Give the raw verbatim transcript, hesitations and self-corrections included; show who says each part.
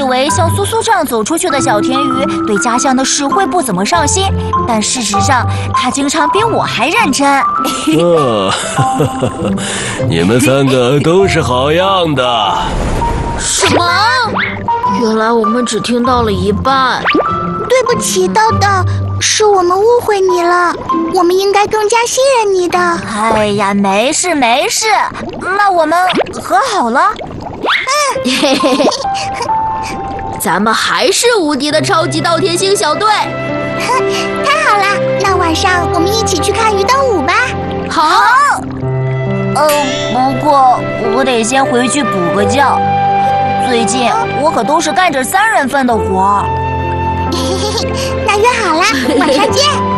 Speaker 1: 以为像苏苏这样走出去的小田鱼对家乡的事会不怎么上心，但事实上他经常比我还认真。
Speaker 2: 啊，你们三个都是好样的。
Speaker 3: 什么？原来我们只听到了一半。
Speaker 4: 对不起，豆豆，是我们误会你了，我们应该更加信任你的。
Speaker 1: 哎呀，没事没事，那我们和好了。
Speaker 3: 嗯，嘿嘿嘿，咱们还是无敌的超级稻田星小队。
Speaker 4: 太好了，那晚上我们一起去看鱼灯舞吧。
Speaker 3: 好。
Speaker 1: 呃，不过我得先回去补个觉，最近我可都是干着三人份的活儿。
Speaker 4: 那约好了，晚上见。